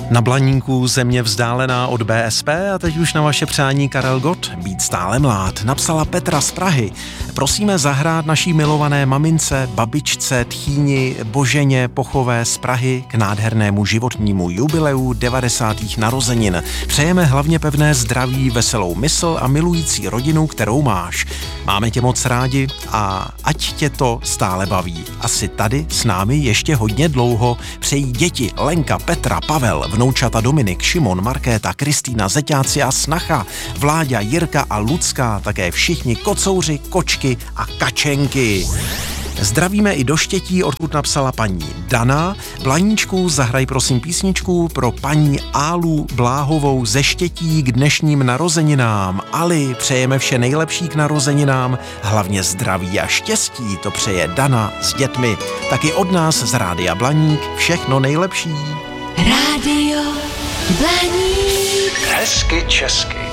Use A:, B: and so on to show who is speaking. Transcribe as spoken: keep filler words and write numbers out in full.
A: Na Blaníku země vzdálená od B S P a teď už na vaše přání Karel Gott, být stále mlád, napsala Petra z Prahy. Prosíme zahrát naší milované mamince, babičce, tchýni Boženě Pochové z Prahy k nádhernému životnímu jubileu devadesátých narozenin. Přejeme hlavně pevné zdraví, veselou mysl a milující rodinu, kterou máš. Máme tě moc rádi a ať tě to stále baví. Asi tady s námi ještě hodně dlouho přejí děti Lenka, Petra, Pavel, vnoučata Dominik, Šimon, Markéta, Kristýna, zeťáci a snacha, Vláďa, Jirka a Lucka, také všichni kocouři, kočky a kačenky. Zdravíme i do Štětí, odkud napsala paní Dana. Blaníčku, zahraj prosím písničku pro paní Álu Bláhovou ze Štětí k dnešním narozeninám. Ali, přejeme vše nejlepší k narozeninám, hlavně zdraví a štěstí, to přeje Dana s dětmi. Taky od nás z Rádia Blaník všechno nejlepší.
B: Rádio Blaník.
C: Hezky česky.